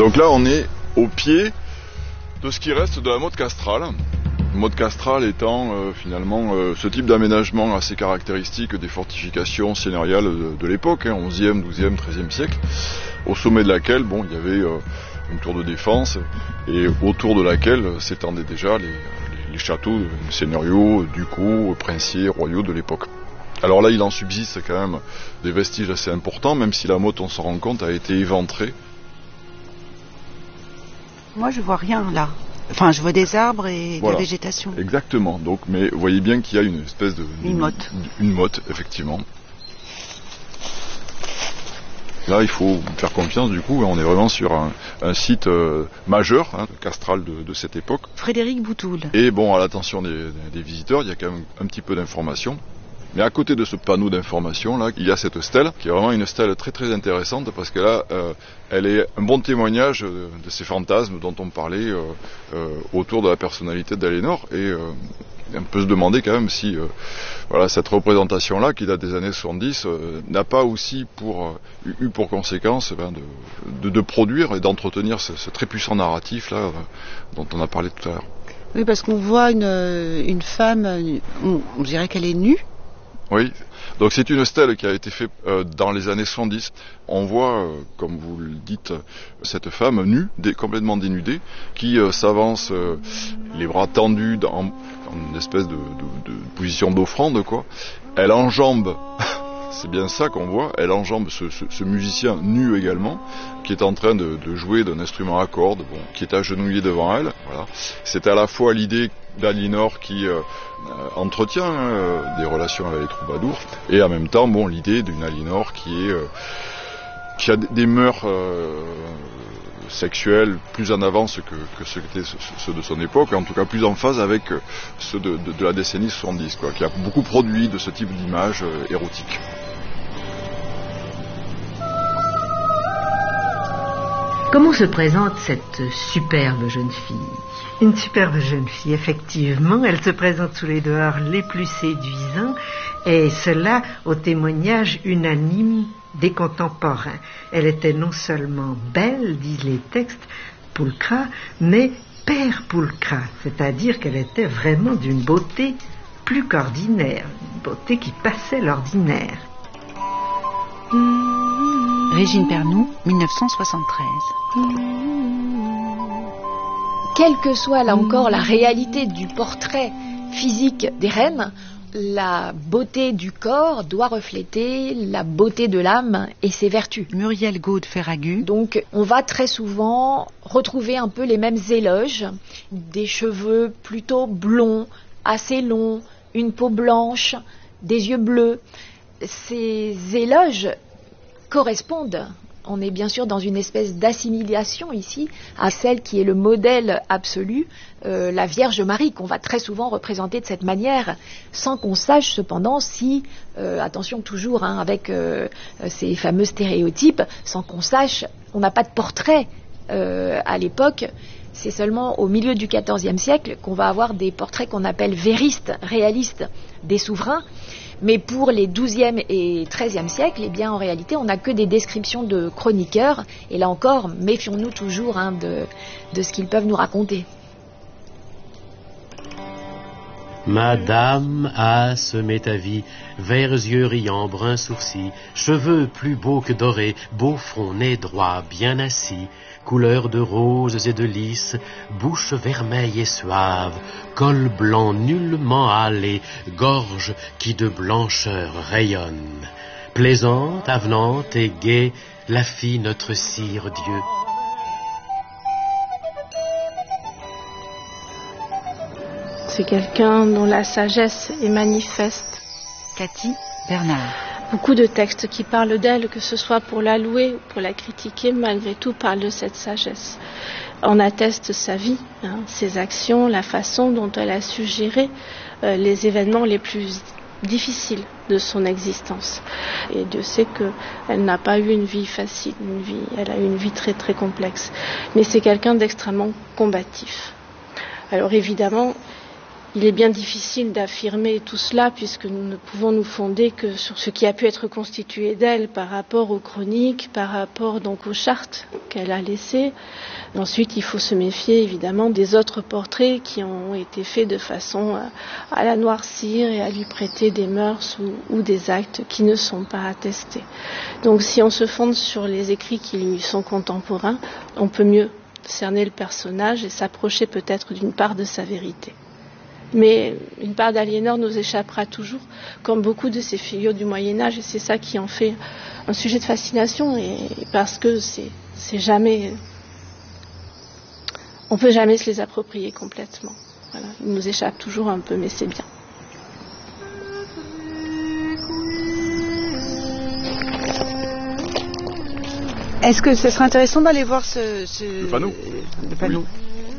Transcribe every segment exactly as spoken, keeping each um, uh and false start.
Donc là, on est au pied de ce qui reste de la motte castrale. Motte castrale étant euh, finalement euh, ce type d'aménagement assez caractéristique des fortifications seigneuriales de, de l'époque, hein, onzième, douzième, treizième siècle, au sommet de laquelle bon, il y avait euh, une tour de défense et autour de laquelle s'étendaient déjà les, les, les châteaux seigneuriaux, ducaux, princiers, royaux de l'époque. Alors là, il en subsiste quand même des vestiges assez importants, même si la motte, on s'en rend compte, a été éventrée. Moi, je vois rien là. Enfin, je vois des arbres et voilà, de la végétation. Exactement. Donc, mais vous voyez bien qu'il y a une espèce de... Une motte. Une motte, effectivement. Là, il faut faire confiance, du coup, on est vraiment sur un, un site euh, majeur, hein, castral de, de cette époque. Frédéric Boutoul. Et bon, à l'attention des, des visiteurs, il y a quand même un petit peu d'informations. Mais à côté de ce panneau d'information, là, il y a cette stèle, qui est vraiment une stèle très très intéressante, parce que là, euh, elle est un bon témoignage de, de ces fantasmes dont on parlait euh, euh, autour de la personnalité d'Aliénor. Et euh, on peut se demander quand même si euh, voilà, cette représentation-là, qui date des années soixante-dix, euh, n'a pas aussi pour, euh, eu pour conséquence ben, de, de, de produire et d'entretenir ce, ce très puissant narratif-là euh, dont on a parlé tout à l'heure. Oui, parce qu'on voit une, une femme, on, on dirait qu'elle est nue. Oui, donc c'est une stèle qui a été faite euh, dans les années soixante-dix. On voit, euh, comme vous le dites, cette femme nue, dé, complètement dénudée, qui euh, s'avance, euh, les bras tendus dans, dans une espèce de, de, de position d'offrande, quoi. Elle enjambe, c'est bien ça qu'on voit, elle enjambe ce, ce, ce musicien nu également, qui est en train de, de jouer d'un instrument à cordes, bon, qui est agenouillé devant elle. Voilà. C'est à la fois l'idée d'Aliénor qui euh, entretient euh, des relations avec les troubadours, et en même temps, bon, l'idée d'une Aliénor qui est euh, qui a des mœurs euh, sexuelles plus en avance que, que ceux, ceux de son époque, en tout cas plus en phase avec ceux de, de, de la décennie soixante-dix, quoi, qui a beaucoup produit de ce type d'images euh, érotiques. Comment se présente cette superbe jeune fille ? Une superbe jeune fille, effectivement. Elle se présente sous les dehors les plus séduisants, et cela au témoignage unanime des contemporains. Elle était non seulement belle, disent les textes, pulchra, mais per pulchra, c'est-à-dire qu'elle était vraiment d'une beauté plus qu'ordinaire, une beauté qui passait l'ordinaire. Régine Pernoud, dix-neuf cent soixante-treize. Quelle que soit là encore la réalité du portrait physique des reines, la beauté du corps doit refléter la beauté de l'âme et ses vertus. Muriel Gaude-Ferragut. Donc on va très souvent retrouver un peu les mêmes éloges, des cheveux plutôt blonds, assez longs, une peau blanche, des yeux bleus. Ces éloges correspondent, on est bien sûr dans une espèce d'assimilation ici, à celle qui est le modèle absolu, euh, la Vierge Marie, qu'on va très souvent représenter de cette manière, sans qu'on sache cependant si, euh, attention toujours hein, avec euh, ces fameux stéréotypes, sans qu'on sache, on n'a pas de portrait euh, à l'époque. C'est seulement au milieu du quatorzième siècle qu'on va avoir des portraits qu'on appelle véristes, réalistes, des souverains. Mais pour les douzième et treizième siècles, eh bien, en réalité, on n'a que des descriptions de chroniqueurs. Et là encore, méfions-nous toujours hein, de, de ce qu'ils peuvent nous raconter. Madame A se met à vie, verts yeux riants, bruns sourcils, cheveux plus beaux que dorés, beau front, nez droit, bien assis, couleur de roses et de lys, bouche vermeille et suave, col blanc nullement hâlé, gorge qui de blancheur rayonne. Plaisante, avenante et gaie, la fille notre sire Dieu. C'est quelqu'un dont la sagesse est manifeste. Cathy Bernard. Beaucoup de textes qui parlent d'elle, que ce soit pour la louer ou pour la critiquer, malgré tout parlent de cette sagesse. On atteste sa vie, hein, ses actions, la façon dont elle a su gérer euh, les événements les plus difficiles de son existence. Et Dieu sait qu'elle n'a pas eu une vie facile, une vie, elle a eu une vie très très complexe. Mais c'est quelqu'un d'extrêmement combatif. Alors évidemment, Il est bien difficile d'affirmer tout cela puisque nous ne pouvons nous fonder que sur ce qui a pu être constitué d'elle par rapport aux chroniques, par rapport donc aux chartes qu'elle a laissées. Ensuite, il faut se méfier évidemment des autres portraits qui ont été faits de façon à la noircir et à lui prêter des mœurs ou, ou des actes qui ne sont pas attestés. Donc si on se fonde sur les écrits qui lui sont contemporains, on peut mieux cerner le personnage et s'approcher peut-être d'une part de sa vérité. Mais une part d'Aliénor nous échappera toujours, comme beaucoup de ces figures du Moyen-Âge, et c'est ça qui en fait un sujet de fascination, et parce que c'est, c'est jamais, on peut jamais se les approprier complètement. Voilà. Ils nous échappent toujours un peu, mais c'est bien. Est-ce que ce serait intéressant d'aller voir ce, ce... le panneau, le panneau. Oui.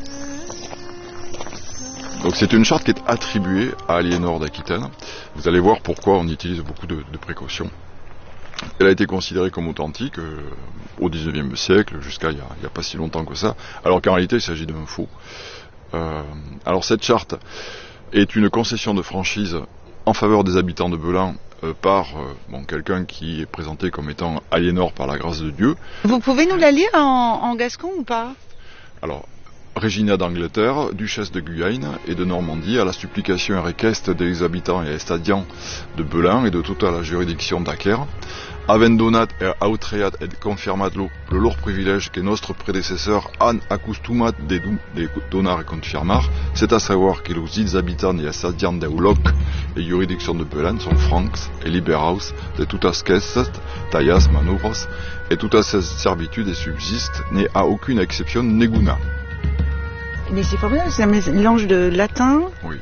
Donc c'est une charte qui est attribuée à Aliénor d'Aquitaine. Vous allez voir pourquoi on utilise beaucoup de, de précautions. Elle a été considérée comme authentique euh, au dix-neuvième siècle, jusqu'à il n'y a, a pas si longtemps que ça, alors qu'en réalité il s'agit d'un faux. Euh, alors cette charte est une concession de franchise en faveur des habitants de Belin euh, par euh, bon, quelqu'un qui est présenté comme étant Aliénor par la grâce de Dieu. Vous pouvez nous la lire en, en gascon ou pas? Alors, Regina d'Angleterre, duchesse de Guyane et de Normandie, à la supplication et requête des habitants et estadiants de Belin et de toute la juridiction d'Aquer, avent donat et autreat et confirmat lo, le lor privilège que notre prédécesseur han acostumat de, de donar et confirmar, c'est à savoir que les habitants et estadiants de Uloc et juridiction de Belin sont francs et liberaus de toutes caisses, tallas, manuvres et toutes ces servitudes et subsistent, n'est à aucune exception ninguna. Mais c'est formidable, c'est un mélange de latin, oui.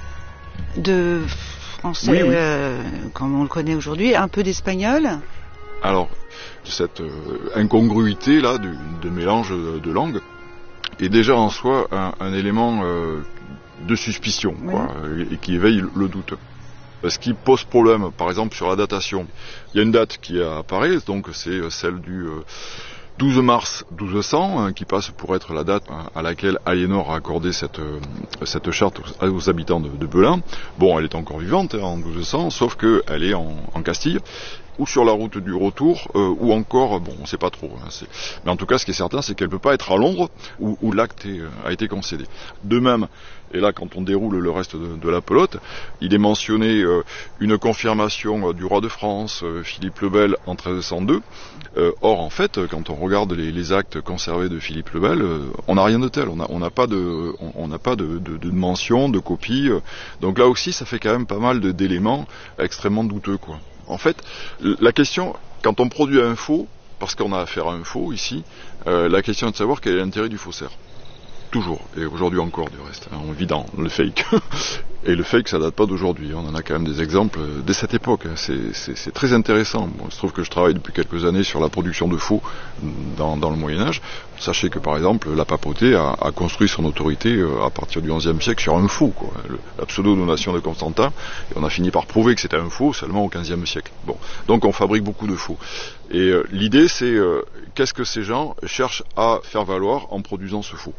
de français, oui, oui. Euh, comme on le connaît aujourd'hui, un peu d'espagnol. Alors, cette euh, incongruité là, de, de mélange de, de langues, est déjà en soi un, un élément euh, de suspicion, oui. quoi, et, et qui éveille le doute. Ce qui pose problème, par exemple, sur la datation. Il y a une date qui apparaît, donc c'est celle du... Euh, douze mars douze cents, hein, qui passe pour être la date hein, à laquelle Aliénor a accordé cette, euh, cette charte aux, aux habitants de, de Belin. Bon, elle est encore vivante hein, en douze cents, sauf qu'elle est en, en Castille, ou sur la route du retour, euh, ou encore, bon, on ne sait pas trop. Hein, c'est... Mais en tout cas, ce qui est certain, c'est qu'elle ne peut pas être à Londres, où, où l'acte est, euh, a été concédé. De même, et là, quand on déroule le reste de, de la pelote, il est mentionné euh, une confirmation euh, du roi de France, euh, Philippe le Bel, en treize cent deux. Euh, or, en fait, quand on regarde les, les actes conservés de Philippe le Bel, euh, on n'a rien de tel. On n'a pas de, on n'a pas de, de, de mention, de copie. Euh, donc là aussi, ça fait quand même pas mal de, d'éléments extrêmement douteux, quoi. En fait, la question, quand on produit un faux, parce qu'on a affaire à un faux ici, euh, la question est de savoir quel est l'intérêt du faussaire. Toujours, et aujourd'hui encore du reste, hein, on vit dans le fake. Et le fake, ça date pas d'aujourd'hui, on en a quand même des exemples dès cette époque, c'est, c'est, c'est très intéressant. Bon, il se trouve que je travaille depuis quelques années sur la production de faux dans, dans le Moyen-Âge. Sachez que par exemple, la papauté a, a construit son autorité euh, à partir du onzième siècle sur un faux, quoi, le, la pseudo-donation de Constantin, et on a fini par prouver que c'était un faux seulement au quinzième siècle. Bon, donc on fabrique beaucoup de faux. Et euh, l'idée c'est, euh, qu'est-ce que ces gens cherchent à faire valoir en produisant ce faux ?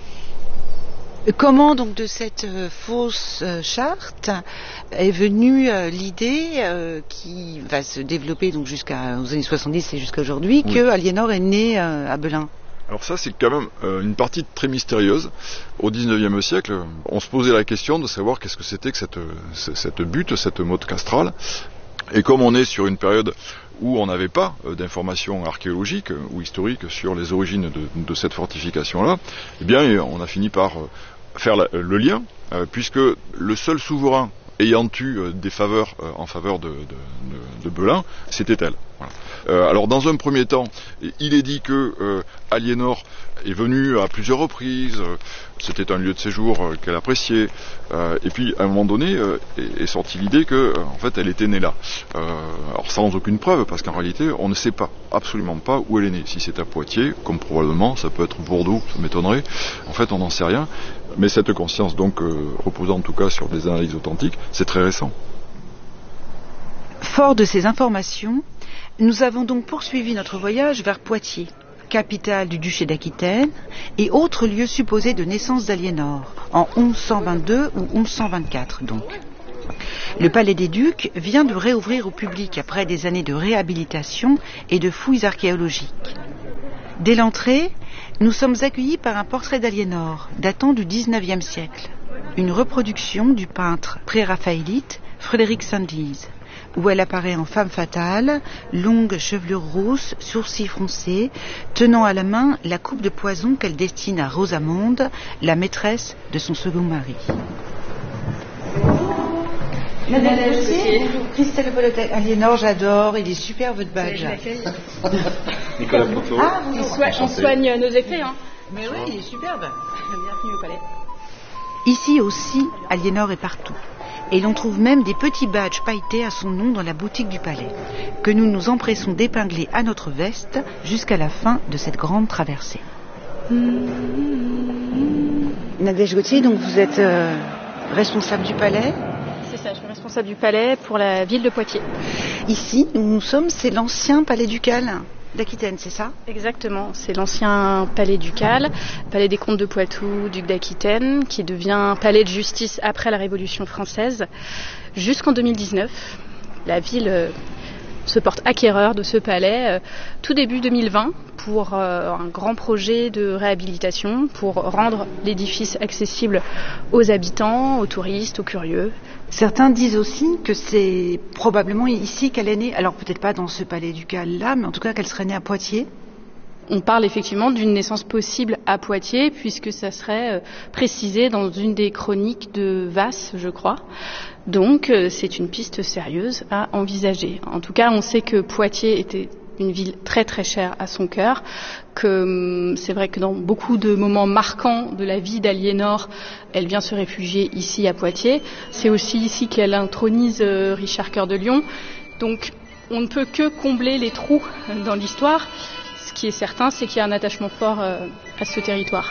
Comment donc de cette euh, fausse euh, charte est venue euh, l'idée euh, qui va se développer donc jusqu'aux années soixante-dix et jusqu'à aujourd'hui, oui. que Aliénor est née euh, à Belin? Alors ça c'est quand même euh, une partie très mystérieuse. Au dix-neuvième siècle, on se posait la question de savoir qu'est-ce que c'était que cette, cette butte, cette motte castrale. Et comme on est sur une période où on n'avait pas euh, d'informations archéologiques euh, ou historiques sur les origines de, de cette fortification-là, eh bien on a fini par euh, faire la, le lien, euh, puisque le seul souverain ayant eu euh, des faveurs euh, en faveur de, de, de, de Belin, c'était elle. Voilà. Euh, alors dans un premier temps, il est dit que euh, Aliénor est venue à plusieurs reprises, euh, c'était un lieu de séjour euh, qu'elle appréciait, euh, et puis à un moment donné euh, est, est sortie l'idée que euh, en fait elle était née là. Euh, alors sans aucune preuve, parce qu'en réalité on ne sait pas, absolument pas où elle est née. Si c'est à Poitiers, comme probablement, ça peut être Bordeaux, ça m'étonnerait, en fait on n'en sait rien, mais cette conscience donc euh, reposant en tout cas sur des analyses authentiques, c'est très récent. Fort de ces informations, nous avons donc poursuivi notre voyage vers Poitiers. capitale du duché d'Aquitaine, et autre lieu supposé de naissance d'Aliénor, en onze cent vingt-deux ou onze cent vingt-quatre donc. Le palais des Ducs vient de réouvrir au public après des années de réhabilitation et de fouilles archéologiques. Dès l'entrée, nous sommes accueillis par un portrait d'Aliénor, datant du dix-neuvième siècle, une reproduction du peintre pré-raphaélite Frédéric Sandys, où elle apparaît en femme fatale, longue chevelure rousse, sourcils froncés, tenant à la main la coupe de poison qu'elle destine à Rosamonde, la maîtresse de son second mari. Madame Gauthier, Christelle Volotek, Aliénor, j'adore, il est super votre badge. Nicolas Proto. Ah, on, soigne, on soigne nos effets, hein. Mais oui, il est superbe. Bienvenue au palais. Ici aussi, Aliénor est partout. Et l'on trouve même des petits badges pailletés à son nom dans la boutique du palais, que nous nous empressons d'épingler à notre veste jusqu'à la fin de cette grande traversée. Nadège Gauthier, donc vous êtes euh, responsable du palais ? C'est ça, je suis responsable du palais pour la ville de Poitiers. Ici, où nous sommes, c'est l'ancien palais ducal d'Aquitaine, c'est ça ? Exactement, c'est l'ancien palais ducal, palais des comtes de Poitou, duc d'Aquitaine, qui devient palais de justice après la Révolution française, jusqu'en deux mille dix-neuf. La ville euh, se porte acquéreur de ce palais euh, tout début deux mille vingt pour euh, un grand projet de réhabilitation, pour rendre l'édifice accessible aux habitants, aux touristes, aux curieux. Certains disent aussi que c'est probablement ici qu'elle est née, alors peut-être pas dans ce palais ducal-là, mais en tout cas qu'elle serait née à Poitiers. On parle effectivement d'une naissance possible à Poitiers, puisque ça serait précisé dans une des chroniques de Vasse, je crois. Donc c'est une piste sérieuse à envisager. En tout cas, on sait que Poitiers était une ville très très chère à son cœur, que c'est vrai que dans beaucoup de moments marquants de la vie d'Aliénor, elle vient se réfugier ici à Poitiers. C'est aussi ici qu'elle intronise Richard Cœur de Lion. Donc on ne peut que combler les trous dans l'histoire. Ce qui est certain, c'est qu'il y a un attachement fort à ce territoire.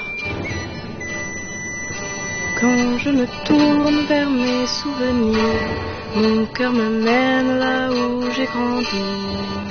Quand je me tourne vers mes souvenirs, mon cœur me mène là où j'ai grandi.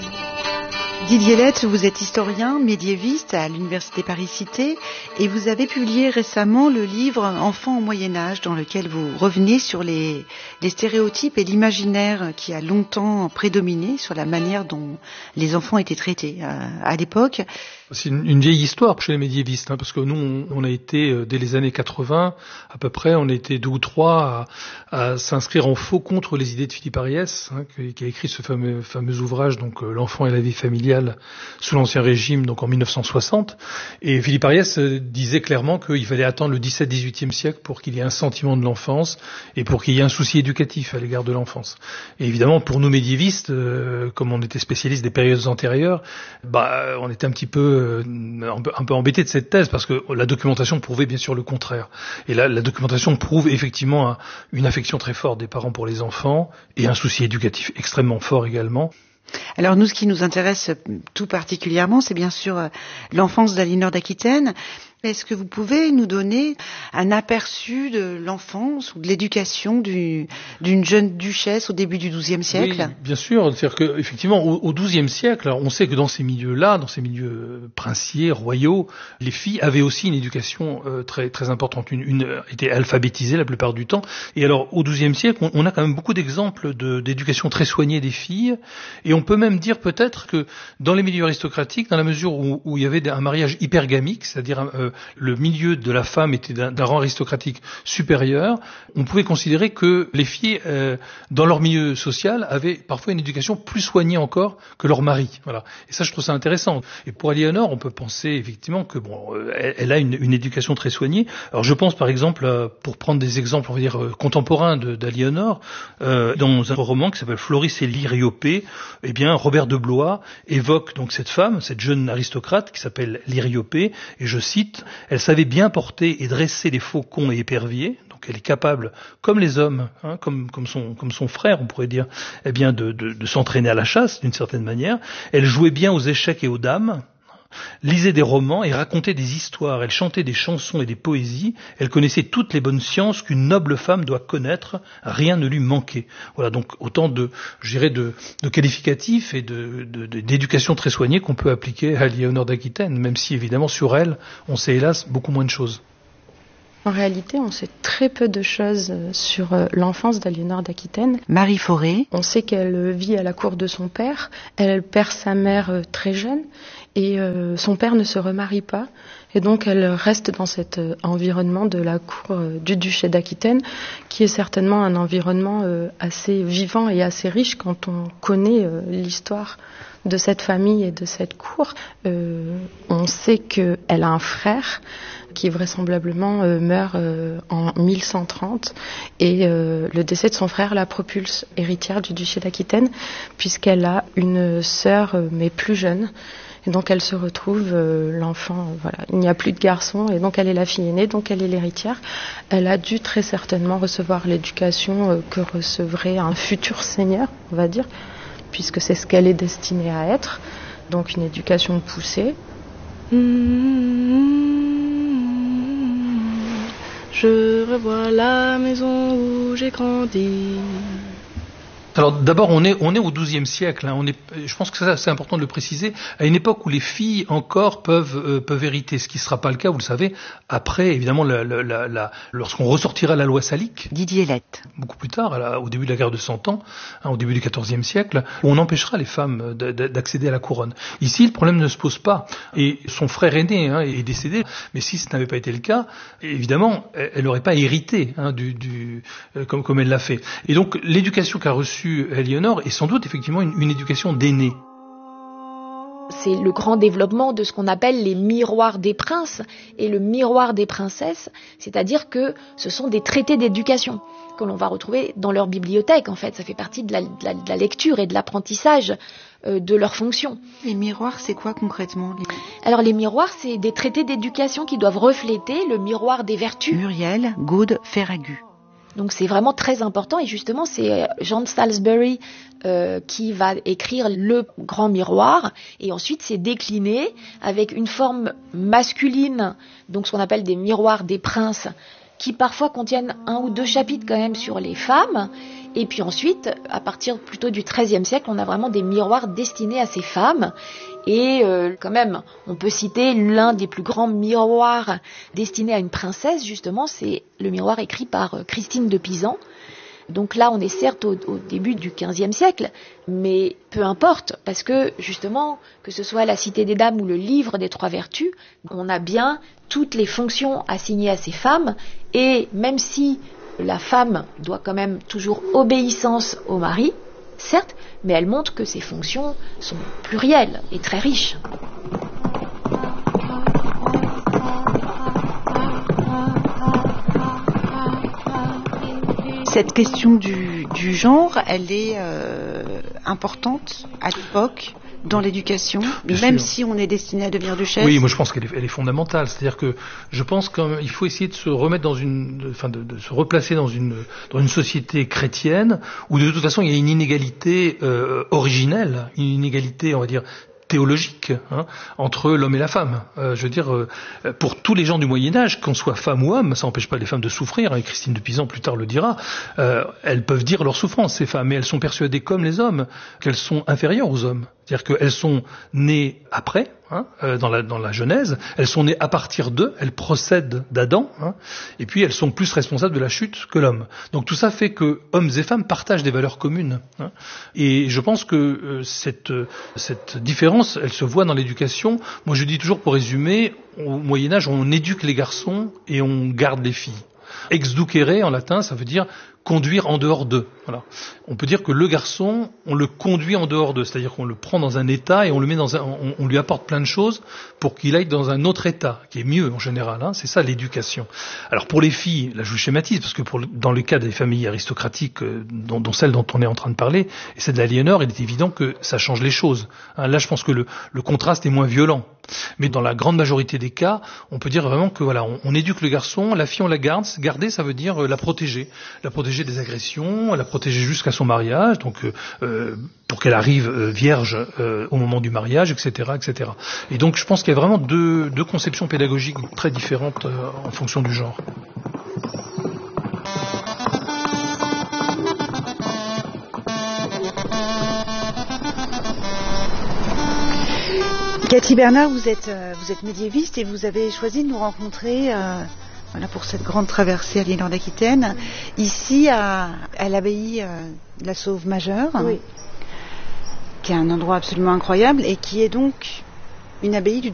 Didier Lettre, vous êtes historien, médiéviste à l'Université Paris-Cité et vous avez publié récemment le livre Enfants au Moyen-Âge dans lequel vous revenez sur les, les stéréotypes et l'imaginaire qui a longtemps prédominé sur la manière dont les enfants étaient traités à, à l'époque. C'est une, une vieille histoire chez les médiévistes, hein, parce que nous, on, on a été, euh, dès les années quatre-vingts, à peu près, on a été deux ou trois à, à s'inscrire en faux contre les idées de Philippe Ariès, hein, qui, qui a écrit ce fameux, fameux ouvrage, donc euh, L'enfant et la vie familiale sous l'Ancien Régime, donc en mille neuf cent soixante. Et Philippe Ariès euh, disait clairement qu'il fallait attendre le dix-septième dix-huitième siècle pour qu'il y ait un sentiment de l'enfance et pour qu'il y ait un souci éducatif à l'égard de l'enfance. Et évidemment, pour nous médiévistes, euh, comme on était spécialistes des périodes antérieures, bah, on était un petit peu Un peu, un peu embêté de cette thèse parce que la documentation prouvait bien sûr le contraire. Et là, la documentation prouve effectivement un, une affection très forte des parents pour les enfants et un souci éducatif extrêmement fort également. Alors nous, ce qui nous intéresse tout particulièrement, c'est bien sûr l'enfance d'Aliénor d'Aquitaine. Est-ce que vous pouvez nous donner un aperçu de l'enfance ou de l'éducation du, d'une jeune duchesse au début du douzième siècle ? Oui, bien sûr. C'est-à-dire que, effectivement, au, au douzième siècle, alors on sait que dans ces milieux-là, dans ces milieux princiers, royaux, les filles avaient aussi une éducation euh, très très importante. Une, une étaient alphabétisées la plupart du temps. Et alors, au douzième siècle, on, on a quand même beaucoup d'exemples de, d'éducation très soignée des filles. Et on peut même dire peut-être que dans les milieux aristocratiques, dans la mesure où, où il y avait un mariage hypergamique, c'est-à-dire euh, le milieu de la femme était d'un, d'un rang aristocratique supérieur, on pouvait considérer que les filles, euh, dans leur milieu social, avaient parfois une éducation plus soignée encore que leur mari. Voilà. Et ça, je trouve ça intéressant. Et pour Aliénor, on peut penser effectivement que bon, euh, elle, elle a une, une éducation très soignée. Alors, je pense par exemple, euh, pour prendre des exemples, on va dire euh, contemporains de, d'Aliénor, euh, dans un roman qui s'appelle Floris et l'Iriopée, eh bien, Robert de Blois évoque donc cette femme, cette jeune aristocrate qui s'appelle l'Iriopée, et je cite: elle savait bien porter et dresser les faucons et éperviers, donc elle est capable, comme les hommes, hein, comme, comme, son, comme son frère, on pourrait dire, eh bien de, de, de s'entraîner à la chasse d'une certaine manière. Elle jouait bien aux échecs et aux dames. lisait des romans et racontait des histoires. Elle chantait des chansons et des poésies. Elle connaissait toutes les bonnes sciences qu'une noble femme doit connaître. Rien ne lui manquait. Voilà, donc autant de, je dirais, de, de qualificatifs et de, de, de, d'éducation très soignée qu'on peut appliquer à Éléonore d'Aquitaine, même si évidemment sur elle, on sait hélas beaucoup moins de choses. En réalité, on sait très peu de choses sur l'enfance d'Aliénor d'Aquitaine. Marie Fauré. On sait qu'elle vit à la cour de son père. Elle perd sa mère très jeune et euh, son père ne se remarie pas. Et donc elle reste dans cet environnement de la cour du duché d'Aquitaine, qui est certainement un environnement assez vivant et assez riche quand on connaît l'histoire de cette famille et de cette cour. Euh, on sait qu'elle a un frère qui vraisemblablement euh, meurt euh, en mille cent trente et euh, le décès de son frère la propulse héritière du duché d'Aquitaine puisqu'elle a une sœur euh, mais plus jeune. Et donc elle se retrouve, euh, l'enfant, euh, voilà, il n'y a plus de garçon et donc elle est la fille aînée, donc elle est l'héritière. Elle a dû très certainement recevoir l'éducation euh, que recevrait un futur seigneur, on va dire, puisque c'est ce qu'elle est destinée à être, donc une éducation poussée. Je revois la maison où j'ai grandi. Alors d'abord, on est on est au douzième siècle. Hein, on est, je pense que ça c'est important de le préciser, à une époque où les filles encore peuvent euh, peuvent hériter, ce qui ne sera pas le cas, vous le savez, après évidemment la, la, la, la, lorsqu'on ressortira la loi salique. Didier Lette. Beaucoup plus tard, là, au début de la guerre de Cent Ans, hein, au début du quatorzième siècle, où on empêchera les femmes de, de, d'accéder à la couronne. Ici, le problème ne se pose pas. Et son frère aîné hein, est décédé, mais si ce n'avait pas été le cas, évidemment, elle n'aurait pas hérité hein, du, du euh, comme comme elle l'a fait. Et donc l'éducation qu'a reçue Éléonore est sans doute effectivement une, une éducation d'aînée. C'est le grand développement de ce qu'on appelle les miroirs des princes et le miroir des princesses, c'est-à-dire que ce sont des traités d'éducation que l'on va retrouver dans leur bibliothèque. En fait, ça fait partie de la, de la, de la lecture et de l'apprentissage euh, de leurs fonctions. Les miroirs, c'est quoi concrètement les... Alors les miroirs, c'est des traités d'éducation qui doivent refléter le miroir des vertus. Muriel Gaude Ferragut. Donc c'est vraiment très important et justement c'est Jean de Salisbury euh, qui va écrire le grand miroir et ensuite c'est décliné avec une forme masculine, donc ce qu'on appelle des miroirs des princes qui parfois contiennent un ou deux chapitres quand même sur les femmes. Et puis ensuite, à partir plutôt du treizième siècle, on a vraiment des miroirs destinés à ces femmes. Et euh, quand même, on peut citer l'un des plus grands miroirs destinés à une princesse, justement, c'est le miroir écrit par euh, Christine de Pisan. Donc là, on est certes au, au début du quinzième siècle, mais peu importe, parce que justement, que ce soit la Cité des Dames ou le Livre des Trois Vertus, on a bien toutes les fonctions assignées à ces femmes, et même si la femme doit quand même toujours obéissance au mari, certes, mais elle montre que ses fonctions sont plurielles et très riches. Cette question du, du genre, elle est euh, importante à l'époque dans l'éducation, Bien même sûr. si on est destiné à devenir duchesse. Oui, moi je pense qu'elle est, elle est fondamentale. C'est-à-dire que je pense qu'il faut essayer de se remettre dans une, de, enfin de, de se replacer dans une dans une société chrétienne où de toute façon il y a une inégalité euh, originelle, une inégalité, on va dire, théologique hein, entre l'homme et la femme. Euh, je veux dire, euh, pour tous les gens du Moyen-Âge, qu'on soit femme ou homme, ça n'empêche pas les femmes de souffrir, hein, et Christine de Pisan plus tard le dira, euh, elles peuvent dire leur souffrance, ces femmes, mais elles sont persuadées comme les hommes qu'elles sont inférieures aux hommes. C'est-à-dire qu'elles sont nées après, hein, euh, dans la dans la Genèse, elles sont nées à partir d'eux, elles procèdent d'Adam, hein, et puis elles sont plus responsables de la chute que l'homme. Donc tout ça fait que hommes et femmes partagent des valeurs communes. Hein, et je pense que euh, cette euh, cette différence, elle se voit dans l'éducation. Moi je dis toujours, pour résumer, au Moyen Âge, on éduque les garçons et on garde les filles. Exducere en latin, ça veut dire conduire en dehors d'eux. Voilà. On peut dire que le garçon, on le conduit en dehors d'eux, c'est-à-dire qu'on le prend dans un état et on le met dans un, on, on lui apporte plein de choses pour qu'il aille dans un autre état, qui est mieux en général. Hein. C'est ça l'éducation. Alors pour les filles, là je vous schématise parce que pour, dans le cas des familles aristocratiques, euh, dont, dont celle dont on est en train de parler, et celle d'Aliénor, il est évident que ça change les choses. Hein. Là je pense que le, le contraste est moins violent. Mais dans la grande majorité des cas, on peut dire vraiment que voilà, on, on éduque le garçon, la fille on la garde. Garder, ça veut dire euh, la protéger, la protéger protégé des agressions, elle l'a protégé jusqu'à son mariage, donc euh, pour qu'elle arrive euh, vierge euh, au moment du mariage, et cetera, et cetera. Et donc je pense qu'il y a vraiment deux, deux conceptions pédagogiques très différentes euh, en fonction du genre. Cathy Bernard, vous êtes, euh, vous êtes médiéviste et vous avez choisi de nous rencontrer euh, voilà, pour cette grande traversée Aliénor d'Aquitaine, ici à, à l'abbaye euh, de la Sauve Majeure, Oui. qui est un endroit absolument incroyable et qui est donc une abbaye du